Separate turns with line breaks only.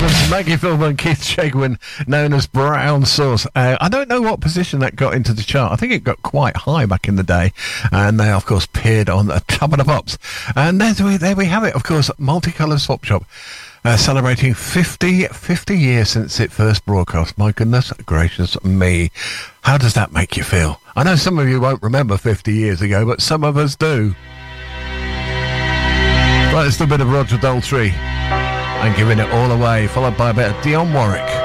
Maggie Filmer and Keith Chegwin, known as Brown Sauce. I don't know what position that got into the chart. I think it got quite high back in the day, and they, of course, appeared on the Top of the Pops. And there we have it, of course, Multicolour Swap Shop, celebrating 50 years since it first broadcast. My goodness gracious me. How does that make you feel? I know some of you won't remember 50 years ago, but some of us do. Right, it's a bit of Roger Daltrey and Giving It All Away, followed by a bit of Dionne Warwick.